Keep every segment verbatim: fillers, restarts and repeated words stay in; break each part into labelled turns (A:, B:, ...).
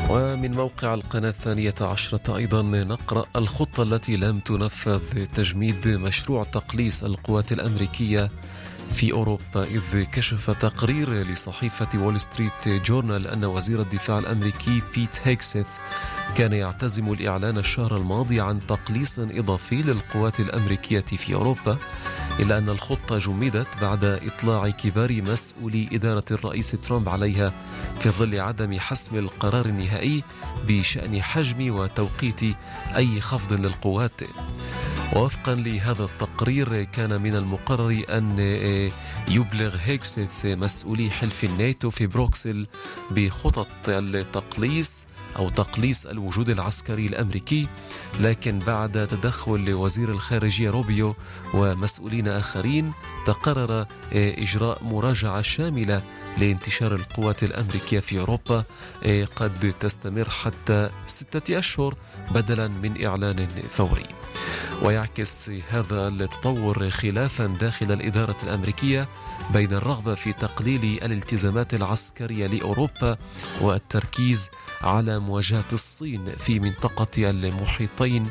A: ومن موقع القناة الثانية عشرة أيضا نقرأ: الخطة التي لم تنفذ، تجميد مشروع تقليص القوات الأمريكية في أوروبا. إذ كشف تقرير لصحيفة وول ستريت جورنال أن وزير الدفاع الأمريكي بيت هيكسيث كان يعتزم الإعلان الشهر الماضي عن تقليص إضافي للقوات الأمريكية في أوروبا، إلا أن الخطة جمدت بعد إطلاع كبار مسؤولي إدارة الرئيس ترامب عليها في ظل عدم حسم القرار النهائي بشأن حجم وتوقيت أي خفض للقوات. ووفقا لهذا التقرير كان من المقرر أن يبلغ هيكسيث مسؤولي حلف الناتو في بروكسل بخطط التقليص أو تقليص الوجود العسكري الأمريكي، لكن بعد تدخل وزير الخارجية روبيو ومسؤولين آخرين تقرر إجراء مراجعة شاملة لانتشار القوات الأمريكية في أوروبا قد تستمر حتى ستة أشهر بدلا من إعلان فوري. ويعكس هذا التطور خلافا داخل الإدارة الأمريكية بين الرغبة في تقليل الالتزامات العسكرية لأوروبا والتركيز على مواجهة الصين في منطقة المحيطين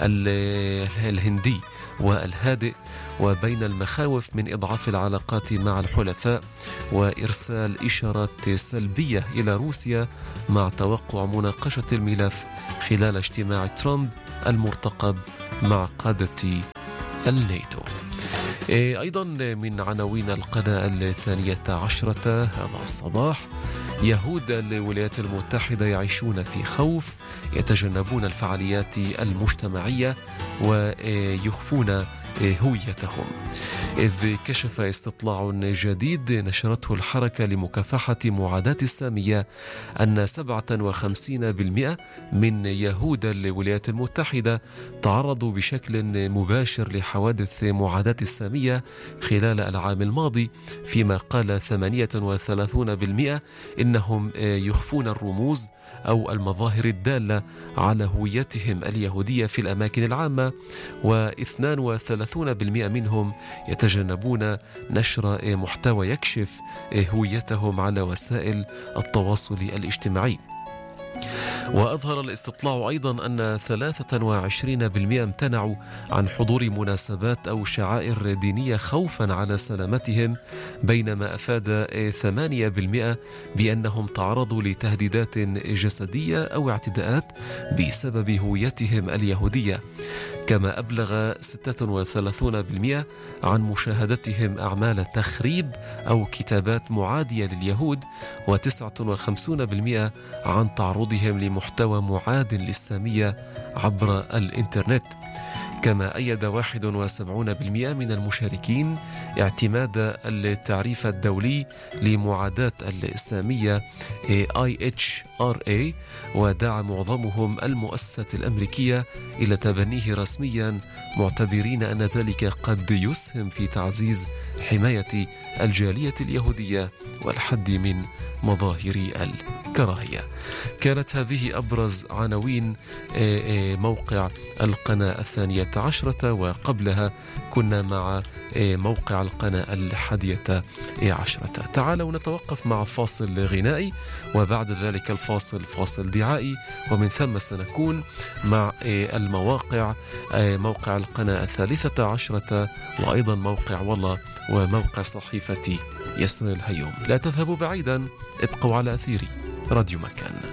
A: الهندي والهادئ، وبين المخاوف من إضعاف العلاقات مع الحلفاء وإرسال إشارات سلبية إلى روسيا مع توقع مناقشة الملف خلال اجتماع ترامب المرتقب مع قادة الناتو. أيضا من عناوين القناة الثانية عشرة هذا الصباح: يهود الولايات المتحدة يعيشون في خوف، يتجنبون الفعاليات المجتمعية ويخفون هويتهم. إذ كشف استطلاع جديد نشرته الحركة لمكافحة معاداة السامية أن سبعة وخمسين بالمئة من يهود الولايات المتحدة تعرضوا بشكل مباشر لحوادث معاداة السامية خلال العام الماضي، فيما قال ثمانية وثلاثين بالمئة إنهم يخفون الرموز أو المظاهر الدالة على هويتهم اليهودية في الأماكن العامة، واثنان وثلاثين بالمئة منهم يتجنبون نشر محتوى يكشف هويتهم على وسائل التواصل الاجتماعي. وأظهر الاستطلاع أيضا أن ثلاثة وعشرين بالمئة امتنعوا عن حضور مناسبات أو شعائر دينية خوفا على سلامتهم، بينما أفاد ثمانية بالمئة بأنهم تعرضوا لتهديدات جسدية أو اعتداءات بسبب هويتهم اليهودية. كما أبلغ ستة وثلاثين بالمئة عن مشاهدتهم أعمال تخريب أو كتابات معادية لليهود، وتسعة وخمسين بالمئة عن تعرضهم لمحتوى معاد للسامية عبر الإنترنت. كما أيد واحد وسبعين بالمئة من المشاركين اعتماد التعريف الدولي لمعاداة السامية آي إتش آر إيه، ودعا معظمهم المؤسسات الأمريكية إلى تبنيه رسميا، معتبرين أن ذلك قد يسهم في تعزيز حماية الجالية اليهودية والحد من مظاهر الكراهية. كانت هذه أبرز عناوين موقع القناة الثانية عشرة، وقبلها كنا مع موقع القناة الحادية عشرة. تعالوا نتوقف مع فاصل غنائي، وبعد ذلك الفاصل فاصل دعائي، ومن ثم سنكون مع المواقع، موقع القناة الثالثة عشرة، وأيضا موقع والله وموقع صحيفة يسر الهيوم. لا تذهبوا بعيدا، ابقوا على أثير راديو مكان.